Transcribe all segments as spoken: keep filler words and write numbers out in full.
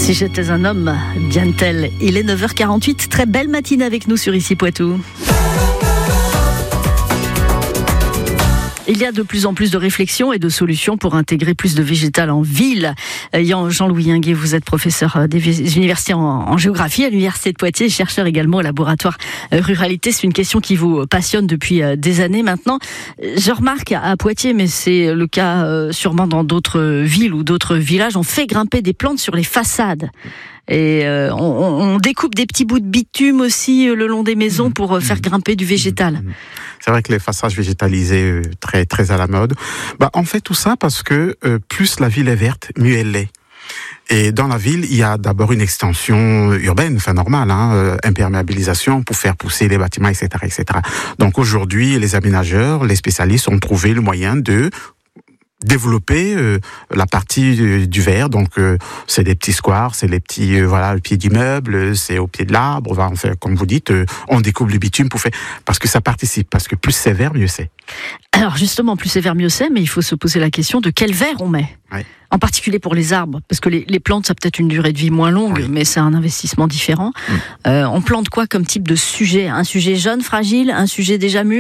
Si j'étais un homme, Diane-t-elle. Il est neuf heures quarante-huit, très belle matinée avec nous sur Ici Poitou. Il y a de plus en plus de réflexions et de solutions pour intégrer plus de végétal en ville. Jean-Louis Hinguet, vous êtes professeur des universités en, en géographie à l'Université de Poitiers, chercheur également au laboratoire Ruralité. C'est une question qui vous passionne depuis des années maintenant. Je remarque à Poitiers, mais c'est le cas sûrement dans d'autres villes ou d'autres villages, on fait grimper des plantes sur les façades. Et euh, on, on découpe des petits bouts de bitume aussi le long des maisons pour faire grimper du végétal. C'est vrai que les façades végétalisées, euh, très très à la mode. Bah, on fait tout ça parce que euh, plus la ville est verte, mieux elle est. Et dans la ville, il y a d'abord une extension urbaine, enfin normale, hein, euh, imperméabilisation pour faire pousser les bâtiments, et cetera, et cetera. Donc aujourd'hui, les aménageurs, les spécialistes ont trouvé le moyen de développer euh, la partie euh, du verre, donc euh, c'est des petits squares, c'est les petits euh, voilà, le pied d'immeuble, c'est au pied de l'arbre, on fait, comme vous dites, euh, on découpe le bitume pour faire, parce que ça participe, parce que plus c'est vert, mieux c'est. Alors justement, plus c'est vert, mieux c'est, mais il faut se poser la question de quel verre on met. Oui. En particulier pour les arbres, parce que les, les plantes, ça a peut-être une durée de vie moins longue, oui. mais c'est un investissement différent. Mm. Euh, on plante quoi comme type de sujet ? Un sujet jeune, fragile, un sujet déjà mûr ?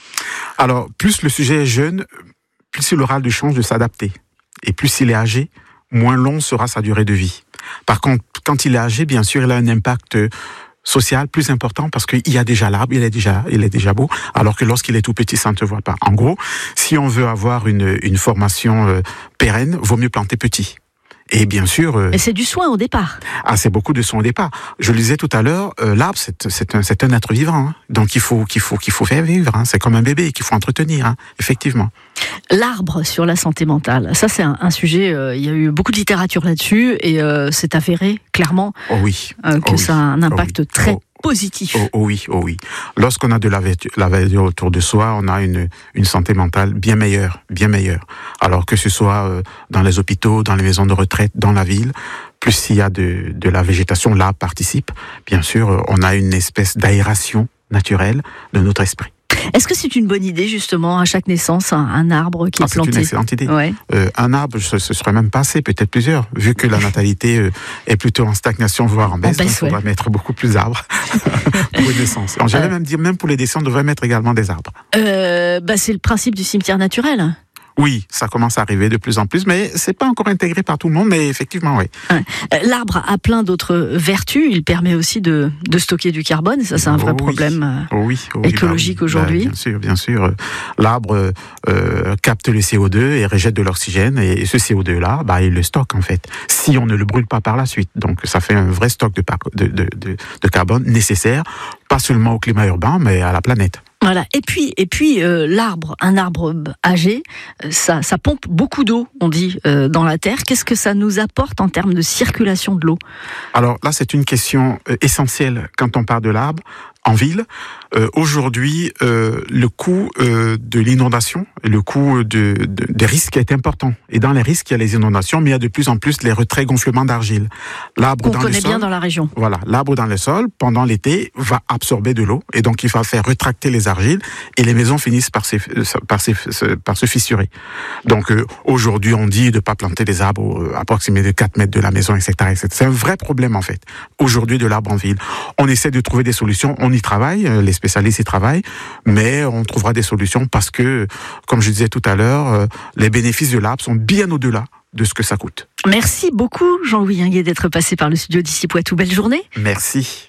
Alors, plus le sujet est jeune, plus il aura de chance de s'adapter. Et plus il est âgé, moins long sera sa durée de vie. Par contre, quand il est âgé, bien sûr, il a un impact social plus important parce qu'il y a déjà l'arbre, il est déjà, il est déjà beau, alors que lorsqu'il est tout petit, ça ne te voit pas. En gros, si on veut avoir une, une formation euh, pérenne, vaut mieux planter petit. Et bien sûr... Euh, Mais c'est du soin au départ. Ah, c'est beaucoup de soin au départ. Je le disais tout à l'heure, euh, l'arbre, c'est, c'est, un, c'est un être vivant. Hein. Donc, il faut, qu'il faut, qu'il faut faire vivre. Hein. C'est comme un bébé qu'il faut entretenir, hein. Effectivement. L'arbre sur la santé mentale, ça c'est un, un sujet, euh, il y a eu beaucoup de littérature là-dessus et euh, c'est avéré, clairement, oh oui. euh, que oh ça oui. a un impact oh oui. très oh. positif. Oh, oh oui, oh oui. Lorsqu'on a de la verdure, la verdure autour de soi, on a une, une santé mentale bien meilleure, bien meilleure. Alors que ce soit euh, dans les hôpitaux, dans les maisons de retraite, dans la ville, plus il y a de, de la végétation, l'arbre participe. Bien sûr, on a une espèce d'aération naturelle de notre esprit. Est-ce que c'est une bonne idée, justement, à chaque naissance, un, un arbre qui ah, est planté ? C'est une excellente idée. Ouais. Euh, un arbre, ce, ce serait même pas assez, peut-être plusieurs. Vu que la natalité euh, est plutôt en stagnation, voire en baisse, il faudrait ouais. mettre beaucoup plus d'arbres pour les naissances. J'allais euh... même dire, même pour les décès, on devrait mettre également des arbres. Euh, bah, c'est le principe du cimetière naturel. Oui, ça commence à arriver de plus en plus, mais c'est pas encore intégré par tout le monde, mais effectivement, oui. L'arbre a plein d'autres vertus. Il permet aussi de, de stocker du carbone. Ça, c'est un vrai oh oui. problème oh oui, oh oui, écologique bah oui. aujourd'hui. Bah, bien sûr, bien sûr. L'arbre euh, capte le C O deux et rejette de l'oxygène, et ce C O deux-là, bah, il le stocke en fait. Si on ne le brûle pas par la suite, donc ça fait un vrai stock de, de, de, de, de carbone nécessaire, pas seulement au climat urbain, mais à la planète. Voilà. Et puis, et puis euh, l'arbre, un arbre âgé, ça, ça pompe beaucoup d'eau, on dit, euh, dans la terre. Qu'est-ce que ça nous apporte en termes de circulation de l'eau ? Alors là, c'est une question euh, essentielle quand on parle de l'arbre. En ville, euh, aujourd'hui, euh, le coût euh, de l'inondation, le coût de, de, des risques est important. Et dans les risques, il y a les inondations, mais il y a de plus en plus les retraits gonflements d'argile. L'arbre qu'on dans connaît le sol, bien dans la région. Voilà, l'arbre dans le sol, pendant l'été, va absorber de l'eau, et donc il va faire retracter les argiles, et les maisons finissent par se, par se, par se fissurer. Donc euh, aujourd'hui, on dit de ne pas planter des arbres à proximité de quatre mètres de la maison, et cetera, et cetera. C'est un vrai problème en fait. Aujourd'hui, de l'arbre en ville, on essaie de trouver des solutions. On y travaille, les spécialistes y travaillent, mais on trouvera des solutions parce que, comme je disais tout à l'heure, les bénéfices de l'arbre sont bien au-delà de ce que ça coûte. Merci beaucoup Jean-Louis Hinguet d'être passé par le studio d'Ici Poitou. Belle journée. Merci.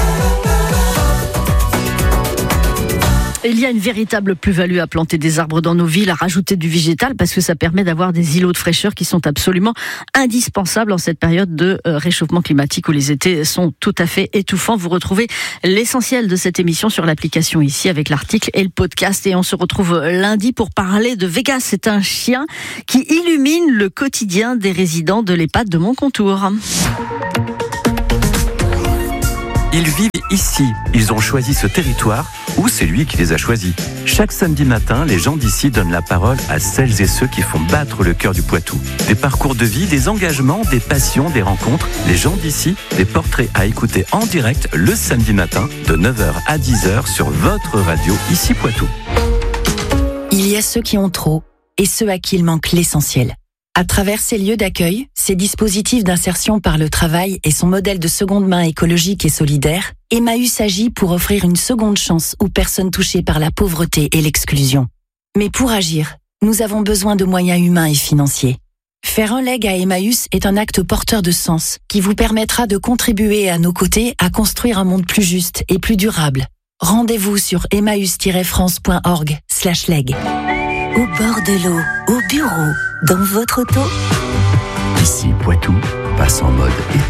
Il y a une véritable plus-value à planter des arbres dans nos villes, à rajouter du végétal, parce que ça permet d'avoir des îlots de fraîcheur qui sont absolument indispensables en cette période de réchauffement climatique où les étés sont tout à fait étouffants. Vous retrouvez l'essentiel de cette émission sur l'application ici avec l'article et le podcast. Et on se retrouve lundi pour parler de Vegas. C'est un chien qui illumine le quotidien des résidents de l'EHPAD de Montcontour. Ils vivent ici, ils ont choisi ce territoire ou c'est lui qui les a choisis. Chaque samedi matin, les gens d'ici donnent la parole à celles et ceux qui font battre le cœur du Poitou. Des parcours de vie, des engagements, des passions, des rencontres. Les gens d'ici, des portraits à écouter en direct le samedi matin de neuf heures à dix heures sur votre radio Ici Poitou. Il y a ceux qui ont trop et ceux à qui il manque l'essentiel. À travers ces lieux d'accueil, ces dispositifs d'insertion par le travail et son modèle de seconde main écologique et solidaire, Emmaüs agit pour offrir une seconde chance aux personnes touchées par la pauvreté et l'exclusion. Mais pour agir, nous avons besoin de moyens humains et financiers. Faire un leg à Emmaüs est un acte porteur de sens qui vous permettra de contribuer à nos côtés à construire un monde plus juste et plus durable. Rendez-vous sur emmaüs tiret france point org slash leg. Au bord de l'eau, au bureau, dans votre auto. Ici, Poitou passe en mode été.